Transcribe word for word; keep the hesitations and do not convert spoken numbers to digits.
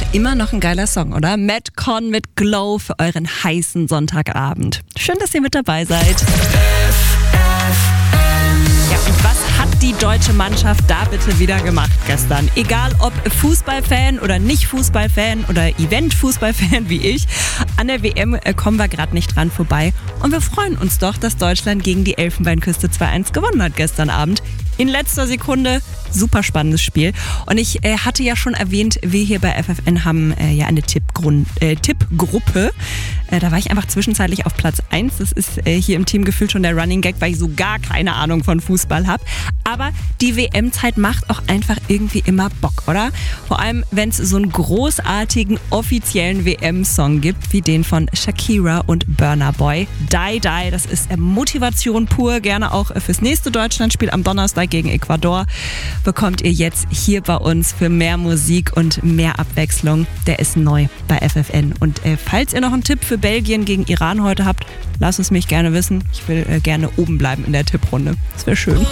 Immer noch ein geiler Song, oder? Matt Con mit Glow für euren heißen Sonntagabend. Schön, dass ihr mit dabei seid. Ja, und was hat die deutsche Mannschaft da bitte wieder gemacht gestern? Egal ob Fußballfan oder nicht Fußballfan oder Event-Fußballfan wie ich, an der W M kommen wir gerade nicht dran vorbei. Und wir freuen uns doch, dass Deutschland gegen die Elfenbeinküste zwei eins gewonnen hat gestern Abend. In letzter Sekunde, super spannendes Spiel. Und ich äh, hatte ja schon erwähnt, wir hier bei F F N haben äh, ja eine Tippgrund, äh, Tippgruppe. Äh, da war ich einfach zwischenzeitlich auf Platz eins. Das ist äh, hier im Team gefühlt schon der Running Gag, weil ich so gar keine Ahnung von Fußball habe. Aber die W M-Zeit macht auch einfach irgendwie immer Bock, oder? Vor allem, wenn es so einen großartigen offiziellen W M-Song gibt, wie den von Shakira und Burna Boy. Die, die, das ist äh, Motivation pur. Gerne auch äh, fürs nächste Deutschlandspiel am Donnerstag gegen Ecuador bekommt ihr jetzt hier bei uns für mehr Musik und mehr Abwechslung. Der ist neu bei F F N. Und äh, falls ihr noch einen Tipp für Belgien gegen Iran heute habt, lasst es mich gerne wissen. Ich will äh, gerne oben bleiben in der Tipprunde. Das wäre schön.